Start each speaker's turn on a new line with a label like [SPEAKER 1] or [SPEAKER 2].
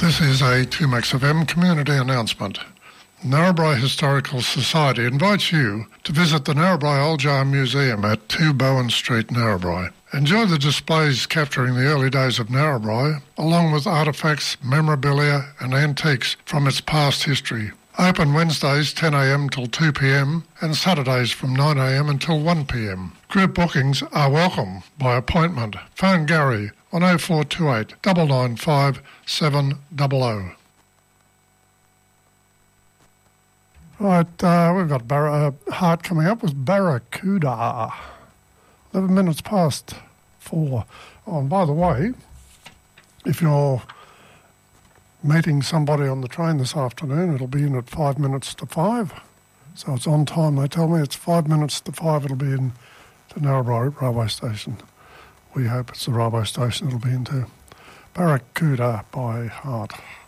[SPEAKER 1] This is a 2MAXFM community announcement. Narrabri Historical Society invites you to visit the Narrabri Old Jar Museum at 2 Bowen Street, Narrabri. Enjoy the displays capturing the early days of Narrabri, along with artefacts, memorabilia and antiques from its past history. Open Wednesdays 10am till 2pm and Saturdays from 9am until 1pm. Group bookings are welcome by appointment. Phone Gary on 0428 995 700. Right, we've got Heart coming up with Barracuda. 11 minutes past 4. Oh, and by the way, if you're meeting somebody on the train this afternoon, it'll be in at 5 minutes to 5. So it's on time, they tell me. It's 5 minutes to 5, it'll be in to Narrabri Railway Station. We hope it's the railway station it'll be into. Barracuda by Heart.